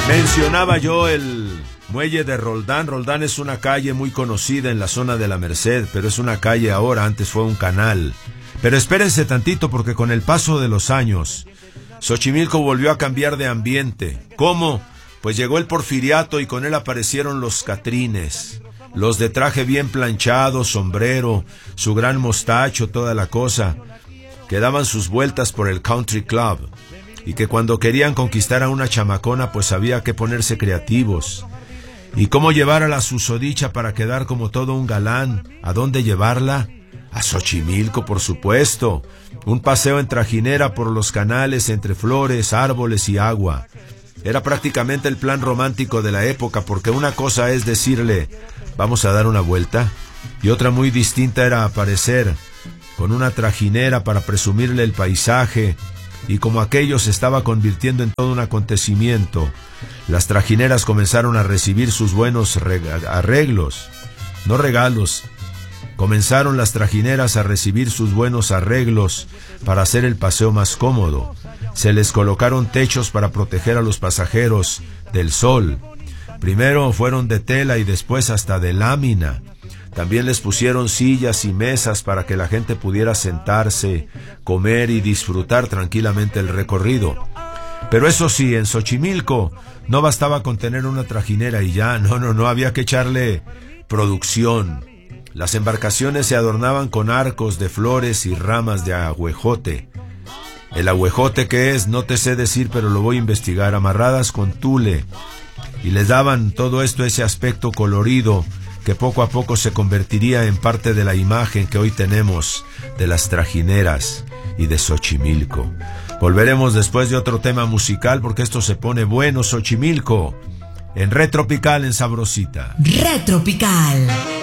Mencionaba yo el muelle de Roldán. Roldán es una calle muy conocida en la zona de la Merced, pero es una calle ahora, antes fue un canal. Pero espérense tantito, porque con el paso de los años, Xochimilco volvió a cambiar de ambiente. ¿Cómo? Pues llegó el Porfiriato y con él aparecieron los catrines, los de traje bien planchado, sombrero, su gran mostacho, toda la cosa, que daban sus vueltas por el country club, y que cuando querían conquistar a una chamacona pues había que ponerse creativos. ¿Y cómo llevar a la susodicha para quedar como todo un galán? ¿A dónde llevarla? A Xochimilco, por supuesto. Un paseo en trajinera por los canales entre flores, árboles y agua. Era prácticamente el plan romántico de la época, porque una cosa es decirle, vamos a dar una vuelta, y otra muy distinta era aparecer con una trajinera para presumirle el paisaje, y como aquello se estaba convirtiendo en todo un acontecimiento, las trajineras comenzaron a recibir sus buenos arreglos, no regalos. Comenzaron las trajineras a recibir sus buenos arreglos para hacer el paseo más cómodo. Se les colocaron techos para proteger a los pasajeros del sol. Primero fueron de tela y después hasta de lámina. También les pusieron sillas y mesas para que la gente pudiera sentarse, comer y disfrutar tranquilamente el recorrido. Pero eso sí, en Xochimilco no bastaba con tener una trajinera y ya, no, había que echarle producción. Las embarcaciones se adornaban con arcos de flores y ramas de ahuejote. El ahuejote, ¿qué es? No te sé decir, pero lo voy a investigar. Amarradas con tule. Y les daban todo esto ese aspecto colorido que poco a poco se convertiría en parte de la imagen que hoy tenemos de las trajineras y de Xochimilco. Volveremos después de otro tema musical porque esto se pone bueno, Xochimilco, en Retropical, en Sabrosita. Retropical.